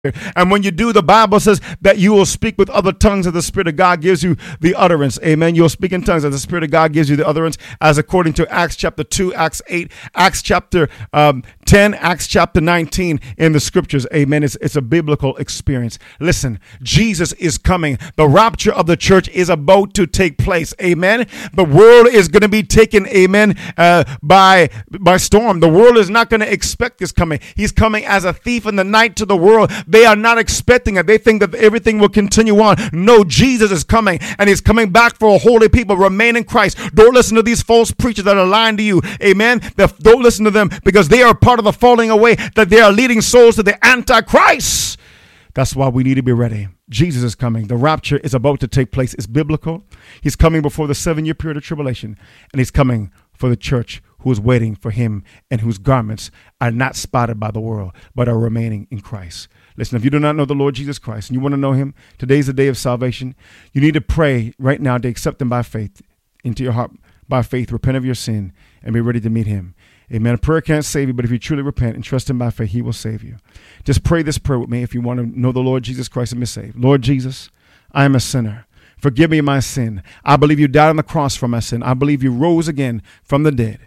And when you do, the Bible says that you will speak with other tongues as the Spirit of God gives you the utterance. Amen. You'll speak in tongues as the Spirit of God gives you the utterance, as according to Acts chapter 2, Acts 8, Acts chapter 10, Acts chapter 19 in the scriptures. Amen. It's a biblical experience. Listen, Jesus is coming. The rapture of the church is about to take place. Amen. The world is going to be taken, amen, by storm. The world is not going to expect this coming. He's coming as a thief in the night to the world. They are not expecting it. They think that everything will continue on. No, Jesus is coming, and he's coming back for a holy people. Remain in Christ. Don't listen to these false preachers that are lying to you. Amen. Don't listen to them, because they are part of the falling away, that they are leading souls to the Antichrist. That's why we need to be ready. Jesus is coming. The rapture is about to take place. It's biblical. He's coming before the 7-year period of tribulation, and he's coming for the church who is waiting for him and whose garments are not spotted by the world, but are remaining in Christ. Listen, if you do not know the Lord Jesus Christ and you want to know him, today's the day of salvation. You need to pray right now to accept him by faith into your heart, by faith, repent of your sin, and be ready to meet him. Amen. A prayer can't save you, but if you truly repent and trust him by faith, he will save you. Just pray this prayer with me if you want to know the Lord Jesus Christ and be saved. Lord Jesus, I am a sinner. Forgive me my sin. I believe you died on the cross for my sin. I believe you rose again from the dead,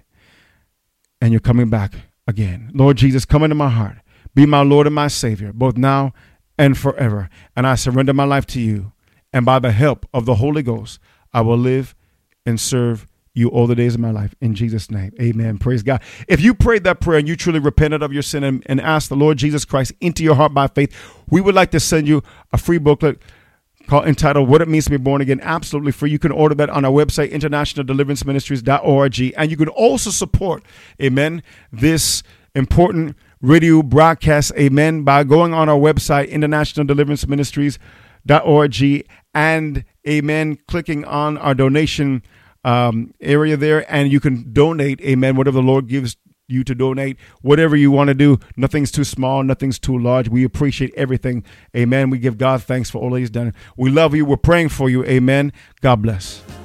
and you're coming back again. Lord Jesus, come into my heart. Be my Lord and my Savior, both now and forever. And I surrender my life to you. And by the help of the Holy Ghost, I will live and serve you all the days of my life. In Jesus' name, amen. Praise God. If you prayed that prayer and you truly repented of your sin and asked the Lord Jesus Christ into your heart by faith, we would like to send you a free booklet entitled What It Means to Be Born Again, absolutely free. You can order that on our website, internationaldeliveranceministries.org. And you can also support, amen, this important radio broadcast, amen, by going on our website, internationaldeliveranceministries.org, and, amen, clicking on our donation area there, and you can donate, amen, whatever the Lord gives you to donate, whatever you want to do. Nothing's too small, nothing's too large. We appreciate everything, amen. We give God thanks for all he's done. We love you. We're praying for you, amen. God bless.